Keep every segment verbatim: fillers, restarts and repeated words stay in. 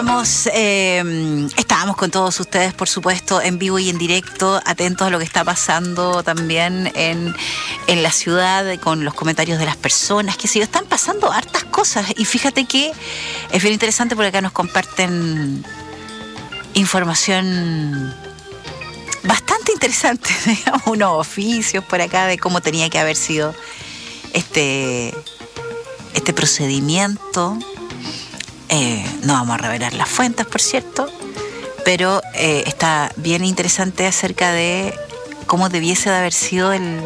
Estamos, eh, estábamos con todos ustedes, por supuesto, en vivo y en directo, atentos a lo que está pasando también en, en la ciudad, con los comentarios de las personas, que si están pasando hartas cosas. Y fíjate que es bien interesante porque acá nos comparten información bastante interesante, digamos, unos oficios por acá de cómo tenía que haber sido este, este procedimiento. Eh, no vamos a revelar las fuentes, por cierto, pero eh, está bien interesante acerca de cómo debiese de haber sido el,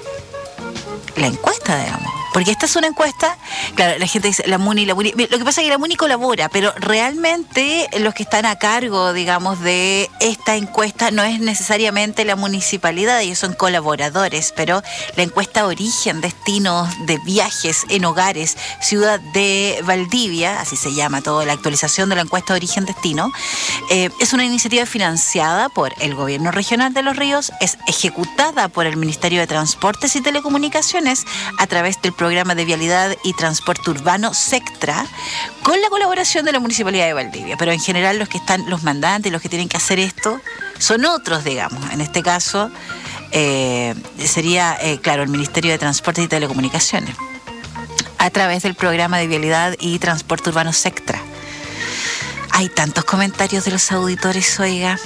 la encuesta, digamos. Porque esta es una encuesta, claro, la gente dice, la MUNI, la MUNI, lo que pasa es que la MUNI colabora, pero realmente los que están a cargo, digamos, de esta encuesta no es necesariamente la municipalidad, ellos son colaboradores, pero la encuesta Origen, Destinos de Viajes en Hogares, Ciudad de Valdivia, así se llama toda la actualización de la encuesta Origen Destino, eh, es una iniciativa financiada por el Gobierno Regional de Los Ríos, es ejecutada por el Ministerio de Transportes y Telecomunicaciones a través del Programa de Vialidad y Transporte Urbano SECTRA, con la colaboración de la Municipalidad de Valdivia. Pero en general los que están, los mandantes, los que tienen que hacer esto, son otros, digamos. En este caso eh, sería, eh, claro, el Ministerio de Transporte y Telecomunicaciones, a través del Programa de Vialidad y Transporte Urbano SECTRA. Hay tantos comentarios de los auditores, oiga.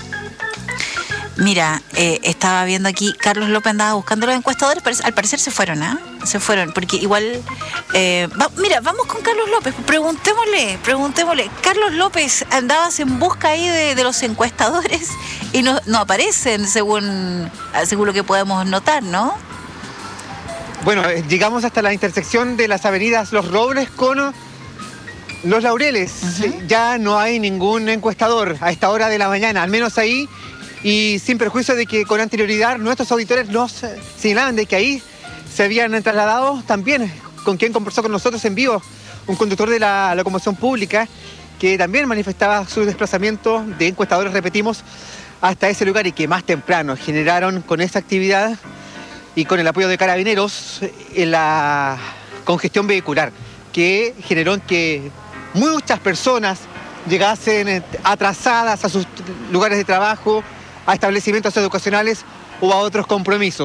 Mira, eh, estaba viendo aquí, Carlos López andaba buscando los encuestadores, pero al parecer se fueron, ¿ah? ¿eh? Se fueron, porque igual... Eh, va, mira, vamos con Carlos López, preguntémosle, preguntémosle. Carlos López, andabas en busca ahí de, de los encuestadores y no, no aparecen según, según lo que podemos notar, ¿no? Bueno, llegamos hasta la intersección de las avenidas Los Robles con Los Laureles. Uh-huh. Ya no hay ningún encuestador a esta hora de la mañana, al menos ahí... Y sin perjuicio de que con anterioridad nuestros auditores nos señalaban de que ahí se habían trasladado también, con quien conversó con nosotros en vivo, un conductor de la locomoción pública que también manifestaba su desplazamiento de encuestadores, repetimos, hasta ese lugar, y que más temprano generaron con esa actividad y con el apoyo de carabineros en la congestión vehicular, que generó que muchas personas llegasen atrasadas a sus lugares de trabajo, a establecimientos educacionales o a otros compromisos.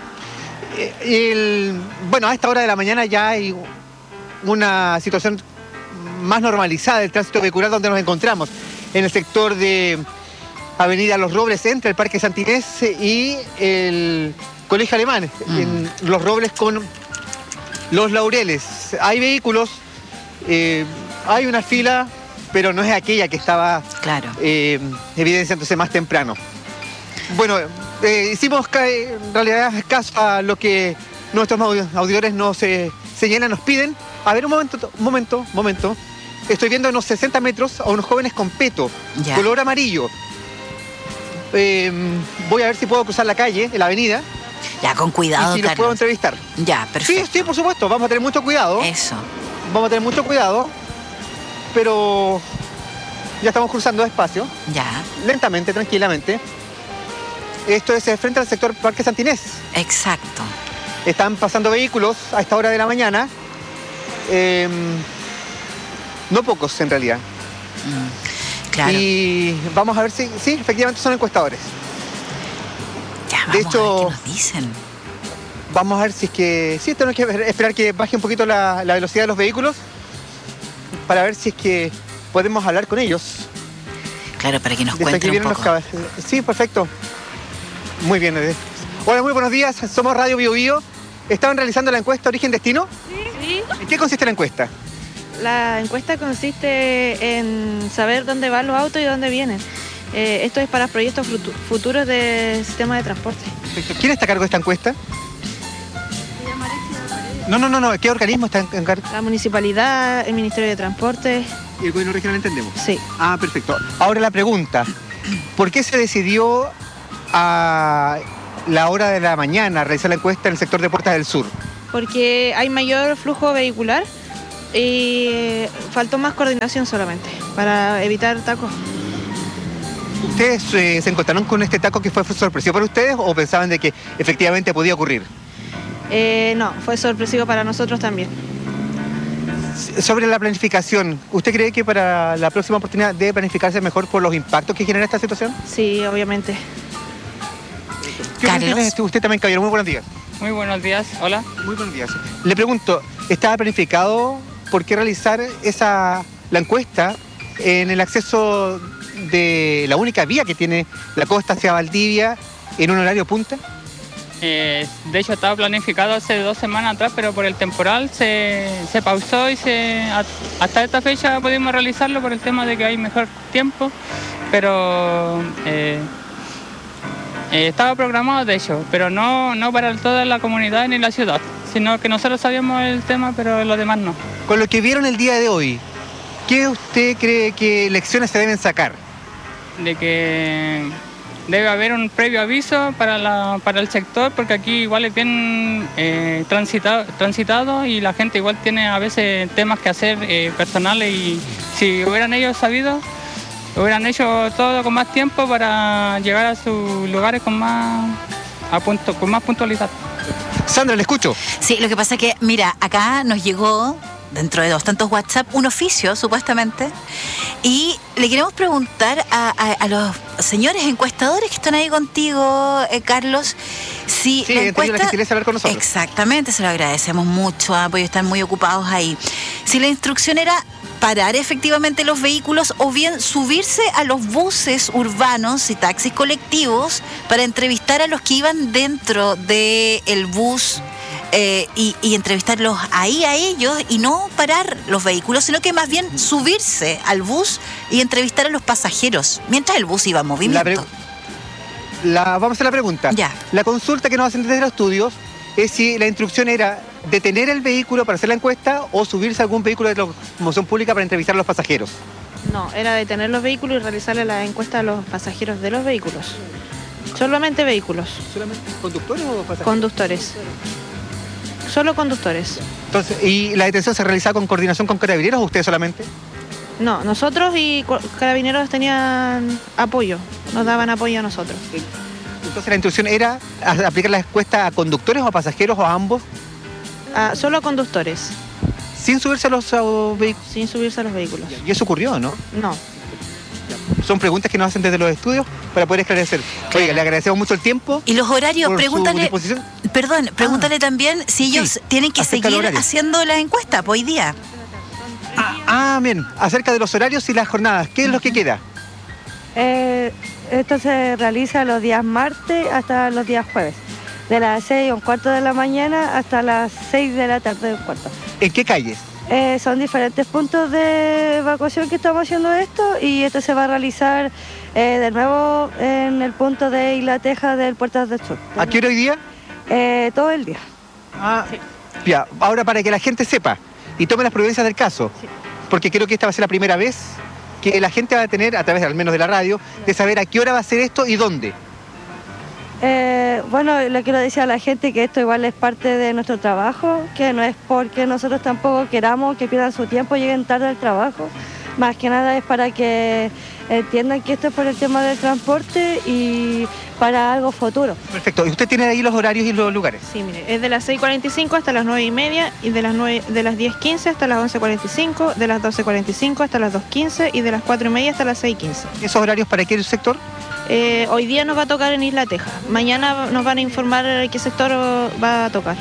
El, bueno, a esta hora de la mañana ya hay una situación más normalizada del tránsito vehicular donde nos encontramos, en el sector de Avenida Los Robles, entre el Parque Santinés y el Colegio Alemán, mm. en Los Robles con Los Laureles. Hay vehículos, eh, hay una fila, pero no es aquella que estaba claro. eh, evidenciándose más temprano. Bueno, eh, hicimos en realidad caso a lo que nuestros auditores nos eh, señalan, nos piden. A ver, un momento, un momento, un momento. Estoy viendo a unos sesenta metros a unos jóvenes con peto, ya. color amarillo. Eh, voy a ver si puedo cruzar la calle, en la avenida. Ya, con cuidado, y si los Carlos. puedo entrevistar. Ya, perfecto. Sí, sí, por supuesto. Vamos a tener mucho cuidado. Eso. Vamos a tener mucho cuidado. Pero ya estamos cruzando despacio. Ya. Lentamente, tranquilamente. Esto es frente al sector Parque Santinés. Exacto. Están pasando vehículos a esta hora de la mañana. Eh, no pocos, en realidad. Mm, claro. Y vamos a ver si... Sí, efectivamente son encuestadores. Ya, vamos de hecho, a ver qué nos dicen. Vamos a ver si es que... Sí, tenemos que esperar que baje un poquito la, la velocidad de los vehículos para ver si es que podemos hablar con ellos. Claro, para que nos cuenten un poco. Los... Sí, perfecto. Muy bien. Hola, muy buenos días. Somos Radio Bio Bio. ¿Estaban realizando la encuesta Origen Destino? Sí. sí. ¿En qué consiste la encuesta? La encuesta consiste en saber dónde van los autos y dónde vienen. Eh, esto es para proyectos futuros del sistema de transporte. Perfecto. ¿Quién está a cargo de esta encuesta? No, no, no, no. ¿Qué organismo está en cargo? La municipalidad, el Ministerio de Transporte. ¿Y el gobierno regional entendemos? Sí. Ah, perfecto. Ahora la pregunta. ¿Por qué se decidió a la hora de la mañana realizar la encuesta en el sector de Puertas del Sur? Porque hay mayor flujo vehicular y faltó más coordinación solamente para evitar tacos. ¿Ustedes eh, se encontraron con este taco que fue sorpresivo para ustedes o pensaban de que efectivamente podía ocurrir? Eh, no, fue sorpresivo para nosotros también. Sobre la planificación, ¿usted cree que para la próxima oportunidad debe planificarse mejor por los impactos que genera esta situación? Sí, obviamente. ¿Qué Carlos. opinión tiene usted también, caballero? Muy buenos días. Muy buenos días, hola. Muy buenos días. Le pregunto, ¿estaba planificado por qué realizar esa la encuesta en el acceso de la única vía que tiene la costa hacia Valdivia en un horario punta? Eh, de hecho estaba planificado hace dos semanas atrás, pero por el temporal se, se pausó y se, a- hasta esta fecha pudimos realizarlo por el tema de que hay mejor tiempo, pero eh, eh, estaba programado de hecho, pero no, no para toda la comunidad ni la ciudad, sino que nosotros sabíamos el tema, pero los demás no. Con lo que vieron el día de hoy, ¿qué usted cree que lecciones se deben sacar? De que debe haber un previo aviso para, la, para el sector, porque aquí igual es bien eh, transitado, transitado y la gente igual tiene a veces temas que hacer eh, personales, y si hubieran ellos sabido, hubieran hecho todo con más tiempo para llegar a sus lugares con más, a punto, con más puntualidad. Sandra, le escucho. Sí, lo que pasa es que, mira, acá nos llegó, dentro de los tantos WhatsApp, un oficio, supuestamente, y le queremos preguntar a, a- a los señores encuestadores que están ahí contigo, eh, Carlos, si Sí, la he tenido la encuesta... gentileza de hablar con nosotros. Exactamente, se lo agradecemos mucho, ah, porque están muy ocupados ahí. Si la instrucción era parar efectivamente los vehículos o bien subirse a los buses urbanos y taxis colectivos para entrevistar a los que iban dentro del bus eh, y, y entrevistarlos ahí a ellos y no parar los vehículos, sino que más bien subirse al bus y entrevistar a los pasajeros mientras el bus iba en La movimiento. pre- la- vamos a hacer la pregunta. Ya. La consulta que nos hacen desde los estudios es si la instrucción era detener el vehículo para hacer la encuesta o subirse a algún vehículo de locomoción pública para entrevistar a los pasajeros. No, era detener los vehículos y realizarle la encuesta a los pasajeros de los vehículos. Solamente vehículos, ¿Solamente conductores o pasajeros? conductores. Solo conductores. Entonces, ¿y la detención se realizaba con coordinación con carabineros o ustedes solamente? No, nosotros y co- carabineros tenían apoyo, nos daban apoyo a nosotros. Entonces la instrucción era a- aplicar la encuesta a conductores o a pasajeros o a ambos Ah, solo a conductores, sin subirse a los a los vehículos. sin subirse a los vehículos. Y eso ocurrió, ¿no? No. Son preguntas que nos hacen desde los estudios para poder esclarecer. Oiga, le agradecemos mucho el tiempo. Y los horarios, por su pregúntale, disposición. perdón, pregúntale también si ellos Sí, tienen que acerca del seguir horario. haciendo la encuesta pues, hoy día. Ah, bien. Acerca de los horarios y las jornadas, ¿qué es lo que queda? Eh, esto se realiza los días martes hasta los días jueves, de las seis y un cuarto de la mañana hasta las seis de la tarde y un cuarto. ¿En qué calles? Eh, son diferentes puntos de evacuación que estamos haciendo esto y esto se va a realizar eh, de nuevo en el punto de Isla Teja del Puertas del Sur. ¿A qué hora hoy día? Eh, todo el día. Ah, ya. Ahora para que la gente sepa y tome las providencias del caso, Sí. porque creo que esta va a ser la primera vez que la gente va a tener, a través al menos de la radio, de saber a qué hora va a ser esto y dónde. Eh, bueno, le quiero decir a la gente que esto igual es parte de nuestro trabajo, que no es porque nosotros tampoco queramos que pierdan su tiempo y lleguen tarde al trabajo. Más que nada es para que entiendan que esto es por el tema del transporte y para algo futuro. Perfecto. ¿Y usted tiene ahí los horarios y los lugares? Sí, mire, es de las seis cuarenta y cinco hasta las nueve y media y de las, nueve, de las diez quince hasta las once cuarenta y cinco, de las doce cuarenta y cinco hasta las dos quince y de las cuatro y media hasta las seis quince. ¿Esos horarios para qué sector? Eh, hoy día nos va a tocar en Isla Teja. Mañana nos van a informar qué sector va a tocar.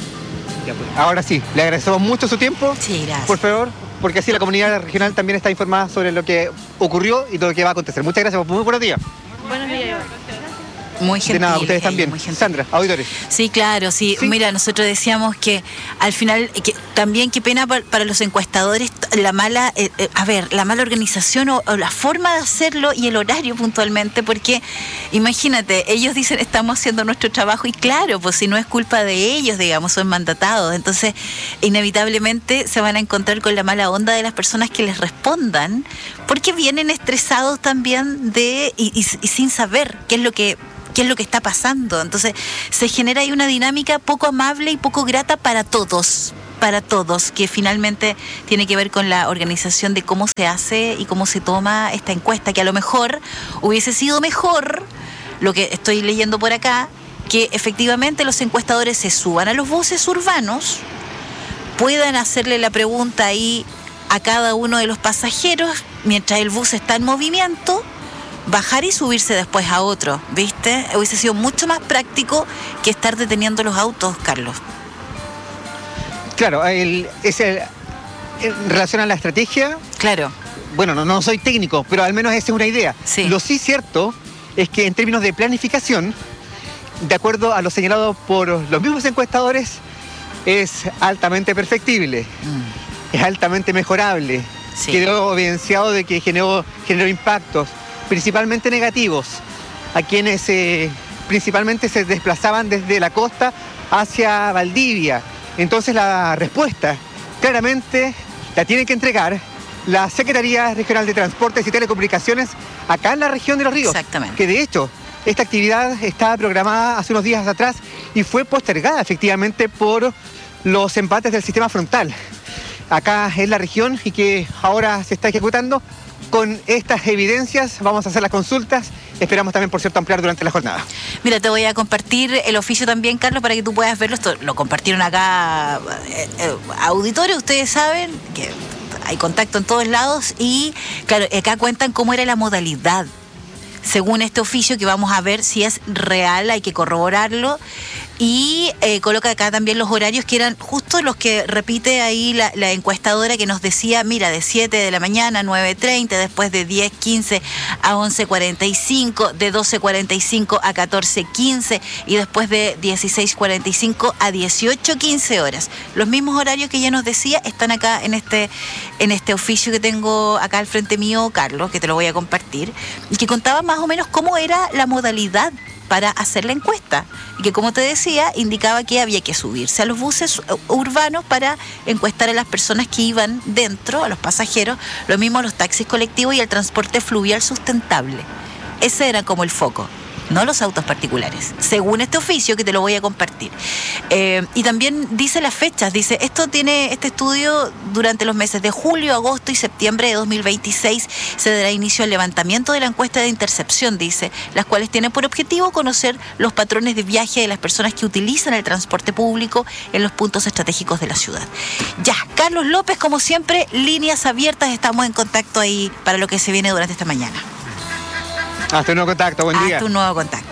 Ahora sí, le agradecemos mucho su tiempo. Sí, gracias. Por favor, porque así la comunidad regional también está informada sobre lo que ocurrió y lo que va a acontecer. Muchas gracias, muy buenos días. Buenos días. Muy gentil. De nada, ustedes ella, también. muy gentil. Sandra, auditores. Sí, claro, sí. Sí. Mira, nosotros decíamos que al final, que también qué pena pa- para los encuestadores la mala, eh, eh, a ver, la mala organización o, o la forma de hacerlo y el horario puntualmente, porque imagínate, ellos dicen estamos haciendo nuestro trabajo y claro, pues si no es culpa de ellos, digamos, son mandatados. Entonces, inevitablemente se van a encontrar con la mala onda de las personas que les respondan, porque vienen estresados también de y, y- y sin saber qué es lo que qué es lo que está pasando. Entonces se genera ahí una dinámica poco amable y poco grata para todos, para todos, que finalmente tiene que ver con la organización de cómo se hace y cómo se toma esta encuesta, que a lo mejor hubiese sido mejor, lo que estoy leyendo por acá, que efectivamente los encuestadores se suban a los buses urbanos, puedan hacerle la pregunta ahí a cada uno de los pasajeros mientras el bus está en movimiento, bajar y subirse después a otro, ¿viste? Hubiese sido mucho más práctico que estar deteniendo los autos, Carlos. Claro, el, es el, en relación a la estrategia, Claro. bueno, no, no soy técnico, pero al menos esa es una idea. Sí. Lo sí cierto es que en términos de planificación, de acuerdo a lo señalado por los mismos encuestadores, es altamente perfectible, Mm. es altamente mejorable. Sí. Quedó evidenciado de que generó, generó impactos, principalmente negativos, a quienes eh, principalmente se desplazaban desde la costa hacia Valdivia. Entonces la respuesta claramente la tiene que entregar la Secretaría Regional de Transportes y Telecomunicaciones acá en la región de Los Ríos. Exactamente. Que de hecho, esta actividad estaba programada hace unos días atrás y fue postergada efectivamente por los empates del sistema frontal acá en la región y que ahora se está ejecutando. Con estas evidencias vamos a hacer las consultas. Esperamos también, por cierto, ampliar durante la jornada. Mira, te voy a compartir el oficio también, Carlos, para que tú puedas verlo. Esto lo compartieron acá eh, eh, auditores, ustedes saben que hay contacto en todos lados y, claro, acá cuentan cómo era la modalidad. Según este oficio que vamos a ver si es real, hay que corroborarlo. Y eh, coloca acá también los horarios que eran justo los que repite ahí la, la encuestadora que nos decía, mira, de siete de la mañana a nueve treinta, después de diez quince a once cuarenta y cinco, de doce cuarenta y cinco a catorce quince y después de dieciséis cuarenta y cinco a dieciocho quince horas. Los mismos horarios que ella nos decía están acá en este, en este oficio que tengo acá al frente mío, Carlos, que te lo voy a compartir, y que contaba más o menos cómo era la modalidad para hacer la encuesta y que, como te decía, indicaba que había que subirse a los buses urbanos para encuestar a las personas que iban dentro, a los pasajeros, lo mismo a los taxis colectivos y el transporte fluvial sustentable. Ese era como el foco, no los autos particulares, según este oficio que te lo voy a compartir. Eh, y también dice las fechas, dice, esto tiene este estudio durante los meses de julio, agosto y septiembre de dos mil veintiséis, se dará inicio al levantamiento de la encuesta de intercepción, dice, las cuales tienen por objetivo conocer los patrones de viaje de las personas que utilizan el transporte público en los puntos estratégicos de la ciudad. Ya, Carlos López, como siempre, líneas abiertas, estamos en contacto ahí para lo que se viene durante esta mañana. Hasta un nuevo contacto, buen día. Hasta un nuevo contacto.